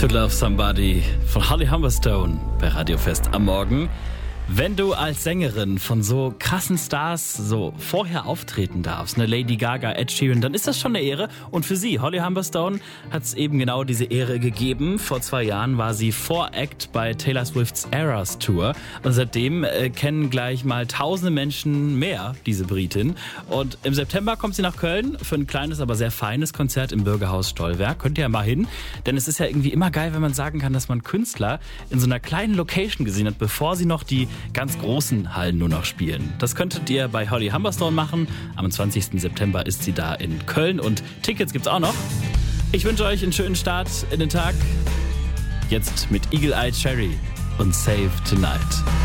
To Love Somebody von Holly Humberstone bei Radio Fest am Morgen. Wenn du als Sängerin von so krassen Stars so vorher auftreten darfst, ne, Lady Gaga, Ed Sheeran, dann ist das schon eine Ehre. Und für sie, Holly Humberstone, hat es eben genau diese Ehre gegeben. Vor 2 Jahren war sie Voract bei Taylor Swifts Eras Tour. Und seitdem kennen gleich mal tausende Menschen mehr diese Britin. Und im September kommt sie nach Köln für ein kleines, aber sehr feines Konzert im Bürgerhaus Stollwerk. Könnt ihr ja mal hin, denn es ist ja irgendwie immer geil, wenn man sagen kann, dass man Künstler in so einer kleinen Location gesehen hat, bevor sie noch die ganz großen Hallen nur noch spielen. Das könntet ihr bei Holly Humberstone machen. Am 20. September ist sie da in Köln und Tickets gibt's auch noch. Ich wünsche euch einen schönen Start in den Tag. Jetzt mit Eagle Eye Cherry und Save Tonight.